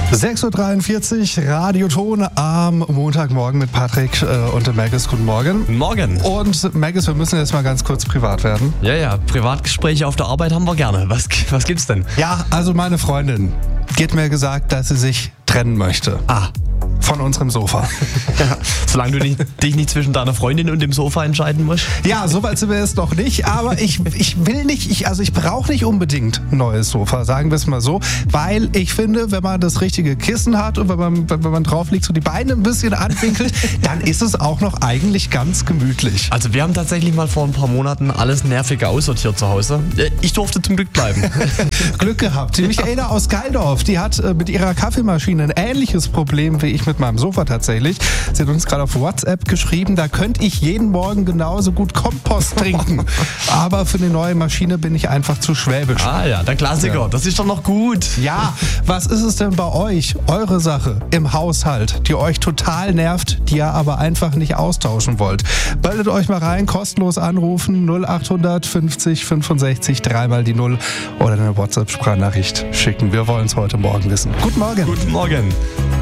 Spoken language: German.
6.43 Uhr, Radioton am Montagmorgen mit Patrick und dem Maggis. Guten Morgen. Guten Morgen. Und Maggis, wir müssen jetzt mal ganz kurz privat werden. Ja, Privatgespräche auf der Arbeit haben wir gerne. Was gibt's denn? Ja, also meine Freundin, die hat mir gesagt, dass sie sich trennen möchte. Von unserem Sofa. Ja, solange du dich nicht zwischen deiner Freundin und dem Sofa entscheiden musst. Ja, so weit sind wir jetzt noch nicht, aber ich brauche nicht unbedingt ein neues Sofa, sagen wir es mal so, weil ich finde, wenn man das richtige Kissen hat und wenn man drauf liegt, so die Beine ein bisschen anwinkelt, dann ist es auch noch eigentlich ganz gemütlich. Also wir haben tatsächlich mal vor ein paar Monaten alles Nervige aussortiert zu Hause. Ich durfte zum Glück bleiben. Glück gehabt. Die Michaela aus Geildorf, die hat mit ihrer Kaffeemaschine ein ähnliches Problem wie ich mit meinem Sofa tatsächlich. Sie hat uns gerade auf WhatsApp geschrieben, da könnte ich jeden Morgen genauso gut Kompost trinken. Aber für eine neue Maschine bin ich einfach zu schwäbisch. Ja, der Klassiker. Ja. Das ist doch noch gut. Ja, was ist es denn bei euch? Eure Sache im Haushalt, die euch total nervt, die ihr aber einfach nicht austauschen wollt. Meldet euch mal rein, kostenlos anrufen, 0800 50 65 3 die 0 oder eine WhatsApp-Sprachnachricht schicken. Wir wollen es heute Morgen wissen. Guten Morgen. Guten Morgen.